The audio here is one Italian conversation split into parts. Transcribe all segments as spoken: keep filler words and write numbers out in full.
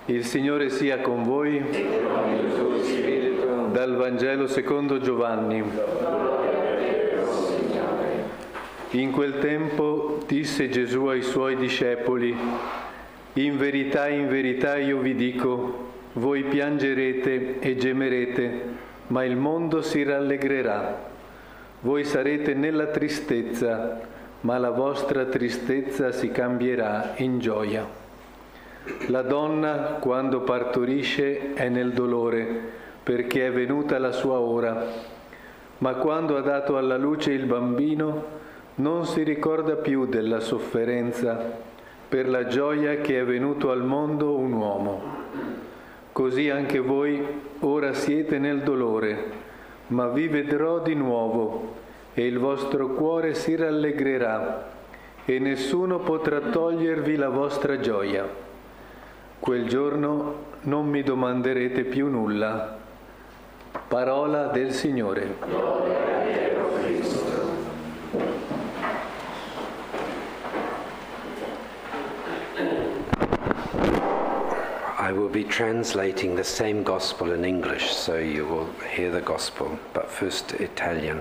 Il Signore sia con voi. Dal Vangelo secondo Giovanni. In quel tempo disse Gesù ai suoi discepoli: in verità, in verità io vi dico, voi piangerete e gemerete, ma il mondo si rallegrerà. Voi sarete nella tristezza, ma la vostra tristezza si cambierà in gioia. La donna, quando partorisce, è nel dolore, perché è venuta la sua ora. Ma quando ha dato alla luce il bambino, non si ricorda più della sofferenza, per la gioia che è venuto al mondo un uomo. Così anche voi ora siete nel dolore, ma vi vedrò di nuovo, e il vostro cuore si rallegrerà, e nessuno potrà togliervi la vostra gioia. Quel giorno non mi domanderete più nulla. Parola del Signore. I will be translating the same gospel in English, so you will hear the gospel, but first Italian.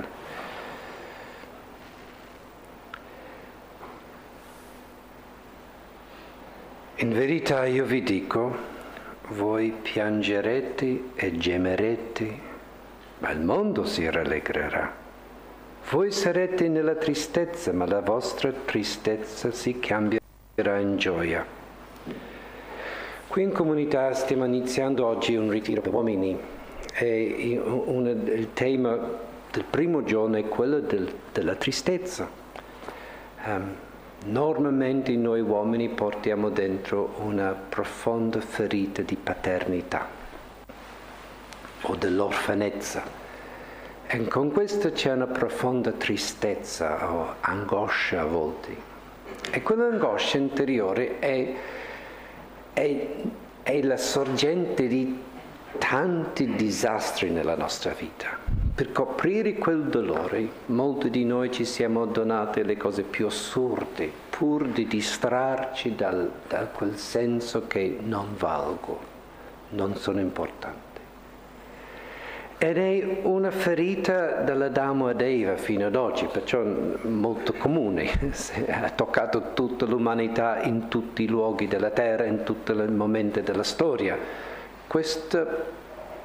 In verità io vi dico, voi piangerete e gemerete, ma il mondo si rallegrerà. Voi sarete nella tristezza, ma la vostra tristezza si cambierà in gioia. Qui in comunità stiamo iniziando oggi un ritiro per uomini e un, il tema del primo giorno è quello del, della tristezza. Um, Normalmente noi uomini portiamo dentro una profonda ferita di paternità o dell'orfanezza e con questo c'è una profonda tristezza o angoscia a volte. E quell'angoscia interiore è, è, è la sorgente di tanti disastri nella nostra vita. Per coprire quel dolore, molti di noi ci siamo donati alle cose più assurde, pur di distrarci dal, da quel senso che non valgo, non sono importante. Ed è una ferita dall'Adamo ad Eva fino ad oggi, perciò molto comune, ha toccato tutta l'umanità in tutti i luoghi della terra, in tutti i momenti della storia. Questa